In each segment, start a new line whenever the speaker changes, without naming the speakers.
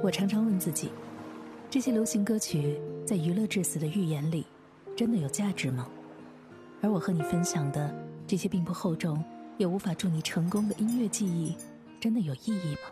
我常常问自己，这些流行歌曲在娱乐至死的预言里真的有价值吗？而我和你分享的这些并不厚重也无法助你成功的音乐记忆真的有意义吗？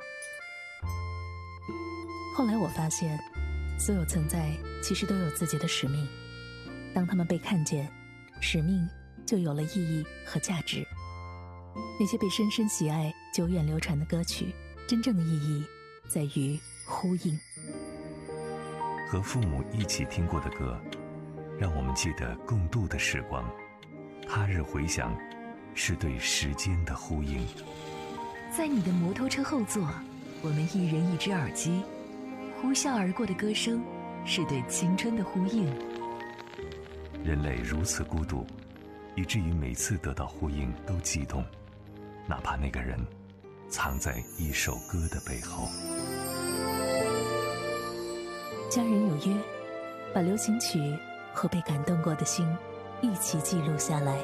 后来我发现，所有存在其实都有自己的使命，当他们被看见，使命就有了意义和价值。那些被深深喜爱久远流传的歌曲，真正的意义在于呼应。
和父母一起听过的歌，让我们记得共度的时光，他日回响，是对时间的呼应。
在你的摩托车后座，我们一人一只耳机，呼啸而过的歌声，是对青春的呼应。
人类如此孤独，以至于每次得到呼应都激动，哪怕那个人藏在一首歌的背后。
家人有约，把流行曲和被感动过的心一起记录下来。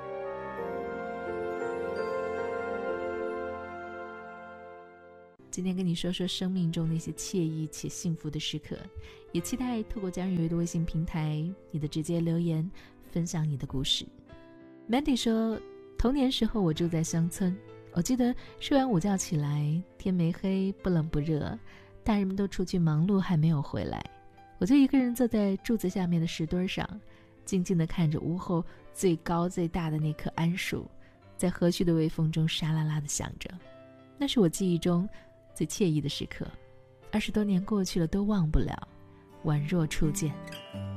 今天跟你说说生命中那些惬意且幸福的时刻，也期待透过家人有约的微信平台，你的直接留言分享你的故事。 Mandy 说，童年时候我住在乡村，我记得睡完午觉起来，天没黑，不冷不热，大人们都出去忙碌还没有回来，我就一个人坐在柱子下面的石墩上，静静地看着屋后最高最大的那棵桉树，在和煦的微风中沙啦啦地响着。那是我记忆中最惬意的时刻，20多年过去了都忘不了，宛若初见。